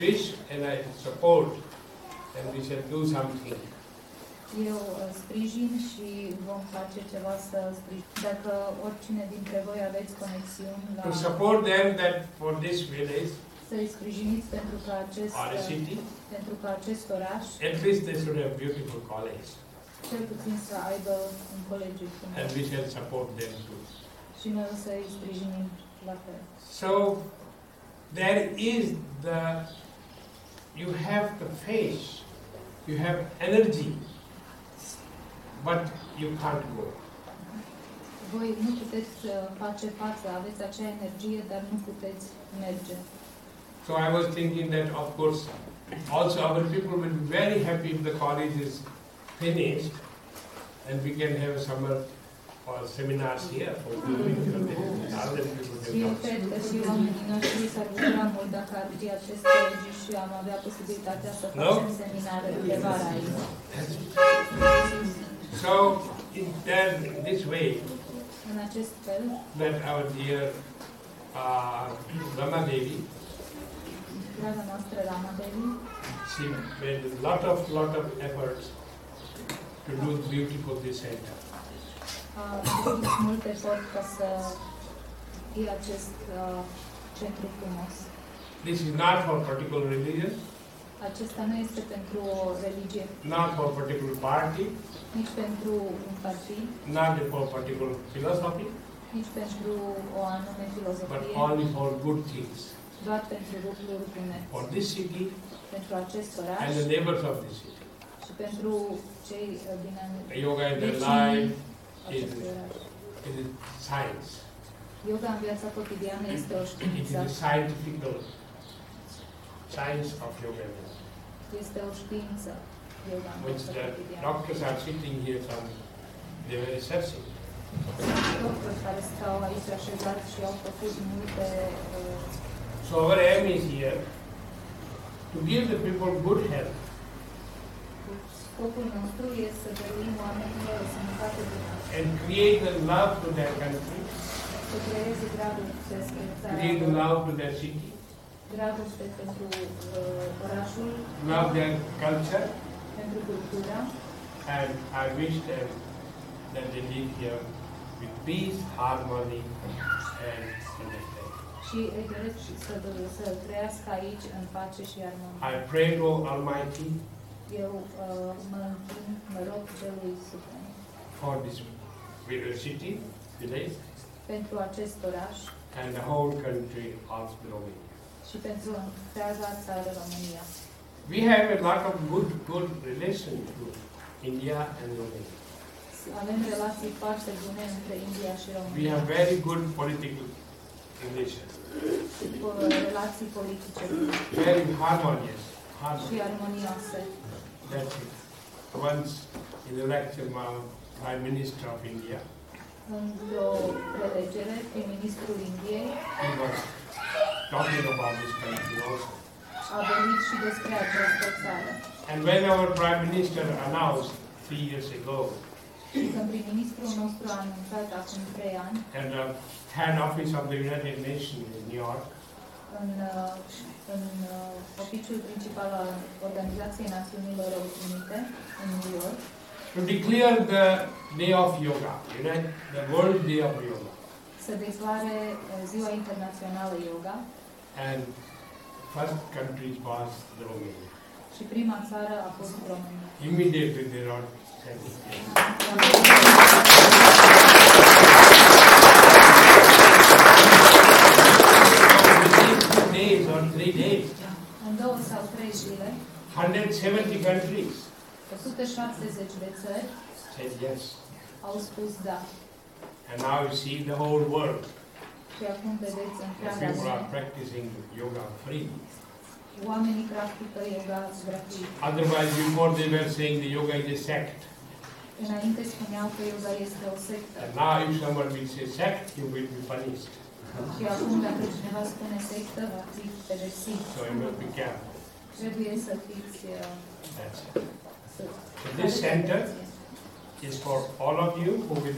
wish and I support and we shall do something. Eu sprijin și vom face ceva să sprijin. Dacă oricine dintre voi aveți conexiuni la... To support them that for this village, să-i sprijiniți pentru că acest oraș, at least they should have beautiful college. Cel puțin să aibă un colegiu frumos. And we shall support them too. Și noi o să-i sprijinim la fel. So, there is you have the face, you have energy, but you can't go. Voi nu puteți face față, aveți acea energie, dar nu puteți merge. So I was thinking that, of course, also our people will be very happy if the college is finished and we can have summer or seminars here for other people. Și eu cred că și oamenii noștri s-ar bucura mult dacă ar fi acest colegiu și am avea posibilitatea să facem seminare de vară aici. So, in this way, în acest fel, that our dear Rama Devi, draga noastră Rama Devi, she made a lot of efforts to do beautiful this center. A făcut mult efort ca să fie acest centru frumos. This is not for particular religion. Acesta nu este pentru o religie. Not for particular party. Nici pentru un partid. Not for particular philosophy. Nici pentru o anume filozofie. But only for good things. Doar pentru lucruri bune. For this city. Pentru acest oraș. And the neighbors of this city. Și pentru cei din yoga in their life is science. Yoga în viața cotidiană este o știință. It is a scientific science of yoga. Este o știință. Yoga în Which viața the cotidiană. doctors are sitting here from, they were researching. Doctori care stau aici așezați și au făcut multe. So our aim is here to give the people good health. Scopul nostru este să dăruim oamenilor o sănătate bună. And create the love to their country. Să creeze dragoste spre țara. Create the love to their city. Dragoste pentru orașul. Love their culture. Pentru cultura. And I wish them that they live here with peace, harmony, and understanding. Și îi doresc să trăiască aici în pace și armonie. I pray to Almighty. Eu mă rog Celui Suprem for this city, village, pentru acest oraș and the whole country of Romania. Și pentru întreaga țară România. We have a lot of good relations with India and Romania. Avem relații foarte bune între India și România. We have very good political relations. Relații politice very harmonious. Și armonioase. That's it. Once in the lecture, Prime Minister of India, într-o prelegere, prim-ministrul Indiei he was talking about this country also. A vorbit și despre această țară. And when our Prime Minister announced 3 years ago, și când prim-ministrul nostru a anunțat acum 3 ani, and the head office of the United Nations in New York, în oficiul principal al Organizației Națiunilor Unite, în New York, to declare the Day of Yoga, the World Day of Yoga. Să declare Ziua Internațională Yoga. And first country was the Romania. Și prima țară a fost România. Immediately they are sending. Days or 3 days. În 2 sau 3 zile. 170 countries. 170 de țări said yes. Au spus da. And now you see the whole world. Și acum vedeți întreaga People lume. are practicing yoga free. Oamenii practică yoga gratuit. Otherwise, before they were saying the yoga is a sect. Înainte spuneau că yoga este o sectă. And now if someone will say sect, you will be punished. Și acum dacă cineva spune sectă, va fi pedepsit. So you must be careful. Trebuie să fiți So this center is for all of you who will